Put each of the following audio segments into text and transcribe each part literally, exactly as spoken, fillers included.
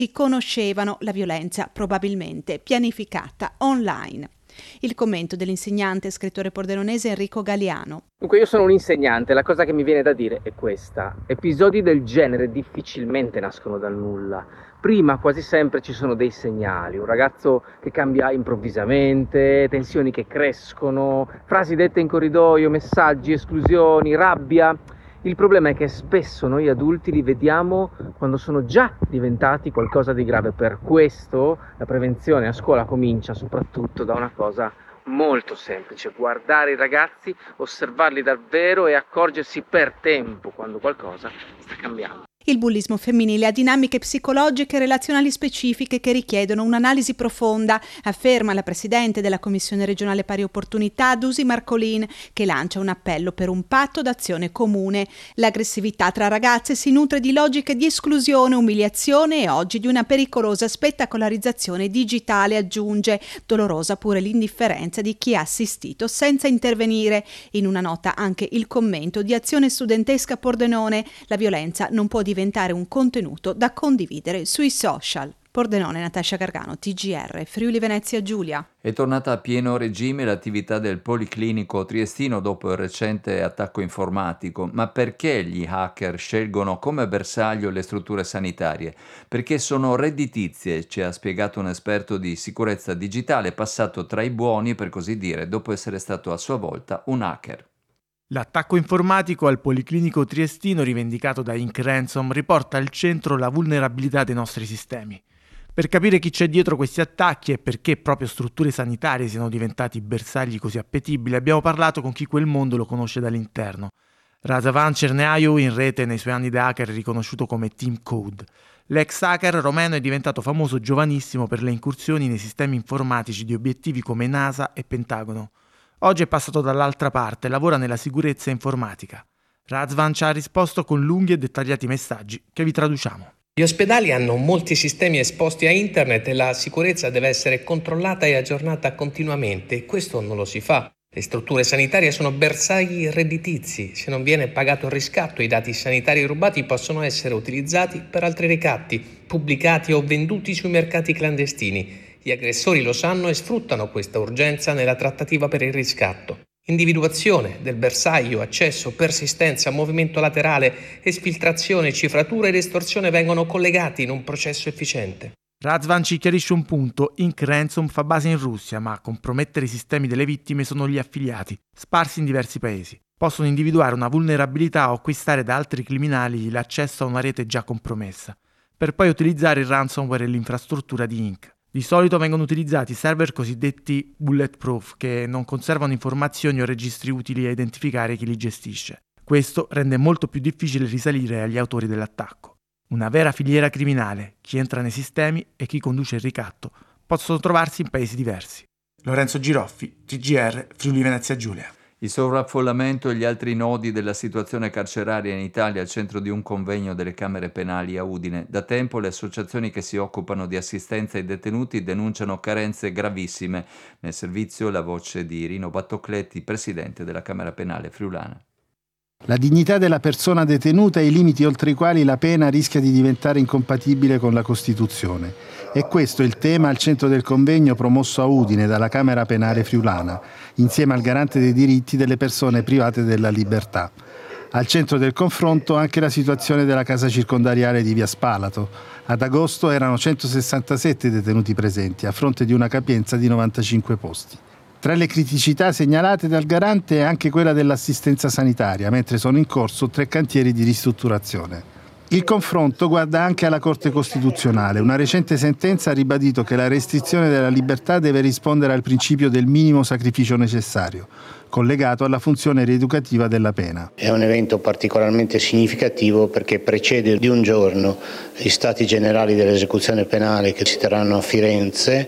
conoscevano la violenza probabilmente pianificata online. Il commento dell'insegnante e scrittore pordenonese Enrico Galiano. Dunque, io sono un insegnante, la cosa che mi viene da dire è questa: episodi del genere difficilmente nascono dal nulla. Prima quasi sempre ci sono dei segnali, un ragazzo che cambia improvvisamente, tensioni che crescono, frasi dette in corridoio, messaggi, esclusioni, rabbia. Il problema è che spesso noi adulti li vediamo quando sono già diventati qualcosa di grave. Per questo la prevenzione a scuola comincia soprattutto da una cosa molto semplice: guardare i ragazzi, osservarli davvero e accorgersi per tempo quando qualcosa sta cambiando. Il bullismo femminile ha dinamiche psicologiche e relazionali specifiche che richiedono un'analisi profonda, afferma la presidente della Commissione regionale pari opportunità Dusi Marcolin, che lancia un appello per un patto d'azione comune. L'aggressività tra ragazze si nutre di logiche di esclusione, umiliazione e oggi di una pericolosa spettacolarizzazione digitale, aggiunge. Dolorosa pure l'indifferenza di chi ha assistito senza intervenire. In una nota anche il commento di Azione Studentesca Pordenone: la violenza non può diventare un contenuto da condividere sui social. Pordenone, Natascia Gargano, T G R, Friuli Venezia Giulia. È tornata a pieno regime l'attività del Policlinico Triestino dopo il recente attacco informatico. Ma perché gli hacker scelgono come bersaglio le strutture sanitarie? Perché sono redditizie, ci ha spiegato un esperto di sicurezza digitale passato tra i buoni, per così dire, dopo essere stato a sua volta un hacker. L'attacco informatico al Policlinico Triestino rivendicato da Inc Ransom riporta al centro la vulnerabilità dei nostri sistemi. Per capire chi c'è dietro questi attacchi e perché proprio strutture sanitarie siano diventati bersagli così appetibili, abbiamo parlato con chi quel mondo lo conosce dall'interno. Razavan Cerneaiu, in rete nei suoi anni da hacker, è riconosciuto come Team Code. L'ex hacker romeno è diventato famoso giovanissimo per le incursioni nei sistemi informatici di obiettivi come NASA e Pentagono. Oggi è passato dall'altra parte, lavora nella sicurezza informatica. Razvan ci ha risposto con lunghi e dettagliati messaggi che vi traduciamo. Gli ospedali hanno molti sistemi esposti a internet e la sicurezza deve essere controllata e aggiornata continuamente, e questo non lo si fa. Le strutture sanitarie sono bersagli redditizi. Se non viene pagato il riscatto, i dati sanitari rubati possono essere utilizzati per altri ricatti, pubblicati o venduti sui mercati clandestini. Gli aggressori lo sanno e sfruttano questa urgenza nella trattativa per il riscatto. Individuazione del bersaglio, accesso, persistenza, movimento laterale, esfiltrazione, cifratura ed estorsione vengono collegati in un processo efficiente. Razvan ci chiarisce un punto: Inc Ransom fa base in Russia, ma a compromettere i sistemi delle vittime sono gli affiliati, sparsi in diversi paesi. Possono individuare una vulnerabilità o acquistare da altri criminali l'accesso a una rete già compromessa, per poi utilizzare il ransomware e l'infrastruttura di Inc. Di solito vengono utilizzati server cosiddetti bulletproof, che non conservano informazioni o registri utili a identificare chi li gestisce. Questo rende molto più difficile risalire agli autori dell'attacco. Una vera filiera criminale: chi entra nei sistemi e chi conduce il ricatto possono trovarsi in paesi diversi. Lorenzo Giroffi, T G R, Friuli Venezia Giulia. Il sovraffollamento e gli altri nodi della situazione carceraria in Italia al centro di un convegno delle Camere Penali a Udine. Da tempo le associazioni che si occupano di assistenza ai detenuti denunciano carenze gravissime nel servizio. La voce di Rino Battocletti, presidente della Camera Penale friulana. La dignità della persona detenuta e i limiti oltre i quali la pena rischia di diventare incompatibile con la Costituzione. E questo è il tema al centro del convegno promosso a Udine dalla Camera Penale friulana, insieme al garante dei diritti delle persone private della libertà. Al centro del confronto anche la situazione della casa circondariale di Via Spalato. Ad agosto erano centosessantasette detenuti presenti, a fronte di una capienza di novantacinque posti. Tra le criticità segnalate dal garante è anche quella dell'assistenza sanitaria, mentre sono in corso tre cantieri di ristrutturazione. Il confronto guarda anche alla Corte Costituzionale. Una recente sentenza ha ribadito che la restrizione della libertà deve rispondere al principio del minimo sacrificio necessario, collegato alla funzione rieducativa della pena. È un evento particolarmente significativo perché precede di un giorno gli Stati Generali dell'Esecuzione Penale che si terranno a Firenze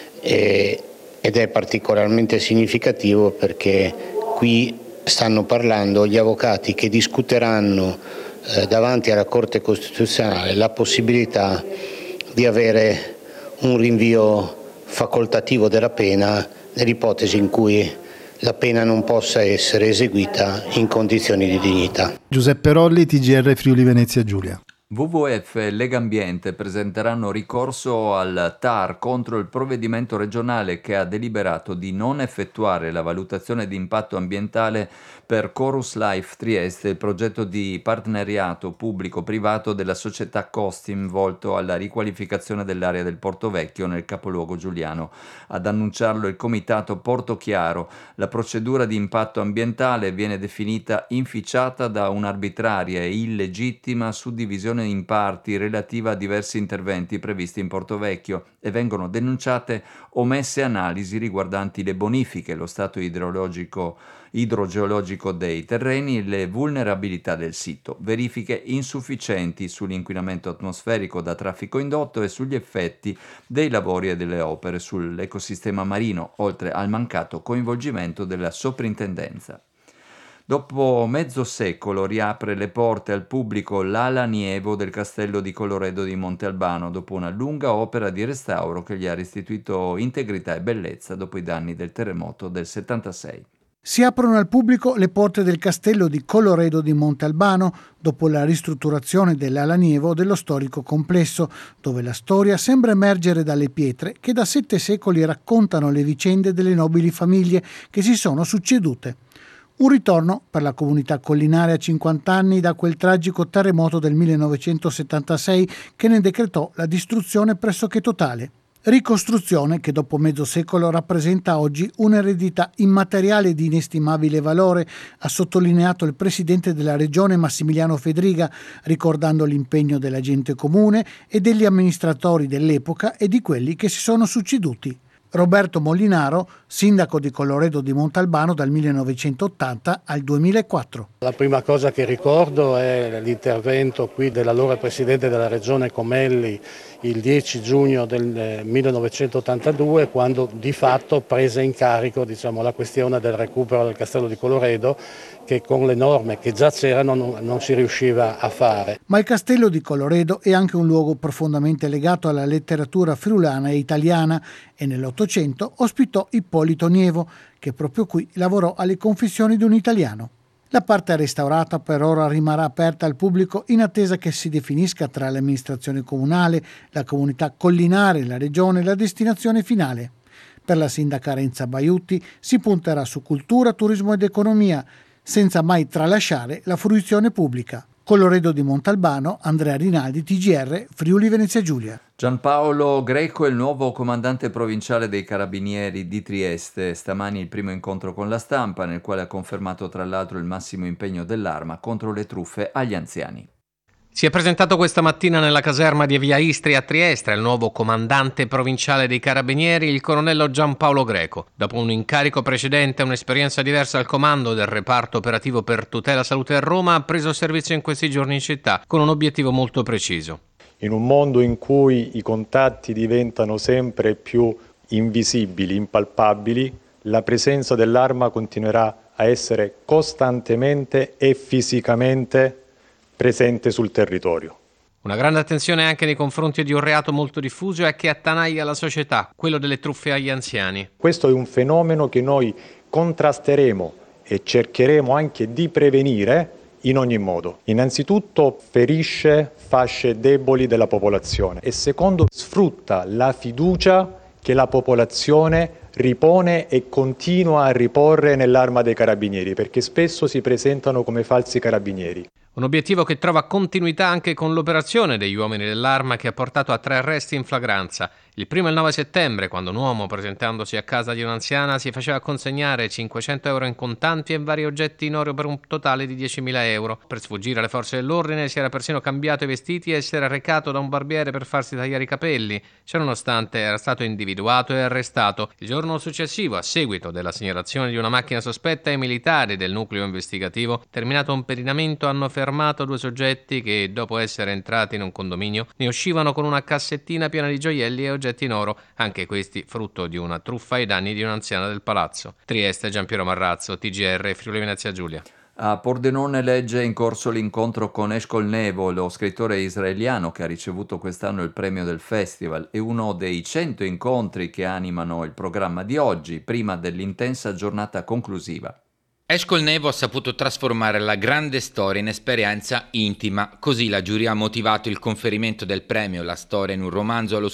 e ed è particolarmente significativo perché qui stanno parlando gli avvocati che discuteranno eh, davanti alla Corte Costituzionale la possibilità di avere un rinvio facoltativo della pena nell'ipotesi in cui la pena non possa essere eseguita in condizioni di dignità. Giuseppe Rolli, T G R Friuli Venezia Giulia. W W F e Legambiente presenteranno ricorso al T A R contro il provvedimento regionale che ha deliberato di non effettuare la valutazione di impatto ambientale per Chorus Life Trieste, il progetto di partenariato pubblico-privato della società Costim volto alla riqualificazione dell'area del Porto Vecchio nel capoluogo giuliano. Ad annunciarlo il comitato Portochiaro. La procedura di impatto ambientale viene definita inficiata da un'arbitraria e illegittima suddivisione in parti relativa a diversi interventi previsti in Porto Vecchio e vengono denunciate omesse analisi riguardanti le bonifiche, lo stato idrologico, idrogeologico dei terreni e le vulnerabilità del sito, verifiche insufficienti sull'inquinamento atmosferico da traffico indotto e sugli effetti dei lavori e delle opere sull'ecosistema marino, oltre al mancato coinvolgimento della soprintendenza. Dopo mezzo secolo riapre le porte al pubblico l'ala Nievo del castello di Colloredo di Monte Albano dopo una lunga opera di restauro che gli ha restituito integrità e bellezza dopo i danni del terremoto del settantasei. Si aprono al pubblico le porte del castello di Colloredo di Monte Albano dopo la ristrutturazione dell'ala Nievo dello storico complesso, dove la storia sembra emergere dalle pietre che da sette secoli raccontano le vicende delle nobili famiglie che si sono succedute. Un ritorno per la comunità collinare a cinquanta anni da quel tragico terremoto del millenovecentosettantasei che ne decretò la distruzione pressoché totale. Ricostruzione che dopo mezzo secolo rappresenta oggi un'eredità immateriale di inestimabile valore, ha sottolineato il presidente della regione Massimiliano Fedriga, ricordando l'impegno della gente comune e degli amministratori dell'epoca e di quelli che si sono succeduti. Roberto Molinaro, sindaco di Colloredo di Montalbano dal millenovecentottanta al duemilaquattro. La prima cosa che ricordo è l'intervento qui dell'allora presidente della regione Comelli il dieci giugno del millenovecentottantadue, quando di fatto prese in carico, diciamo, la questione del recupero del castello di Colloredo, che con le norme che già c'erano non, non si riusciva a fare. Ma il castello di Colloredo è anche un luogo profondamente legato alla letteratura friulana e italiana e nell'Ottocento ospitò Ippolito Nievo, che proprio qui lavorò alle Confessioni di un italiano. La parte restaurata per ora rimarrà aperta al pubblico in attesa che si definisca tra l'amministrazione comunale, la comunità collinare, la regione la destinazione finale. Per la sindaca Renza Baiutti si punterà su cultura, turismo ed economia, senza mai tralasciare la fruizione pubblica. Colloredo di Montalbano, Andrea Rinaldi, T G R, Friuli Venezia Giulia. Giampaolo Greco è il nuovo comandante provinciale dei Carabinieri di Trieste. Stamani il primo incontro con la stampa, nel quale ha confermato tra l'altro il massimo impegno dell'Arma contro le truffe agli anziani. Si è presentato questa mattina nella caserma di Via Istria a Trieste il nuovo comandante provinciale dei Carabinieri, il colonnello Giampaolo Greco. Dopo un incarico precedente e un'esperienza diversa al comando del reparto operativo per tutela salute a Roma, ha preso servizio in questi giorni in città con un obiettivo molto preciso. In un mondo in cui i contatti diventano sempre più invisibili, impalpabili, la presenza dell'Arma continuerà a essere costantemente e fisicamente presente sul territorio. Una grande attenzione anche nei confronti di un reato molto diffuso e che attanaglia la società, quello delle truffe agli anziani. Questo è un fenomeno che noi contrasteremo e cercheremo anche di prevenire in ogni modo. Innanzitutto ferisce fasce deboli della popolazione e secondo sfrutta la fiducia che la popolazione ripone e continua a riporre nell'Arma dei Carabinieri, perché spesso si presentano come falsi carabinieri. Un obiettivo che trova continuità anche con l'operazione degli uomini dell'Arma che ha portato a tre arresti in flagranza. Il primo è il nove settembre, quando un uomo, presentandosi a casa di un'anziana, si faceva consegnare cinquecento euro in contanti e vari oggetti in oro per un totale di diecimila euro. Per sfuggire alle forze dell'ordine si era persino cambiato i vestiti e si era recato da un barbiere per farsi tagliare i capelli. Ciononostante era stato individuato e arrestato. Il giorno successivo, a seguito della segnalazione di una macchina sospetta, i militari del nucleo investigativo, terminato un pedinamento, hanno fermato due soggetti che, dopo essere entrati in un condominio, ne uscivano con una cassettina piena di gioielli e oggetti in oro, anche questi frutto di una truffa ai danni di un'anziana del palazzo. Trieste, Giampiero Marrazzo, T G R, Friuli Venezia Giulia. A Pordenone legge in corso l'incontro con Eshkol Nevo, lo scrittore israeliano che ha ricevuto quest'anno il premio del festival e uno dei cento incontri che animano il programma di oggi, prima dell'intensa giornata conclusiva. Eshkol-Nevo ha saputo trasformare la grande storia in esperienza intima, così la giuria ha motivato il conferimento del premio La storia in un romanzo allo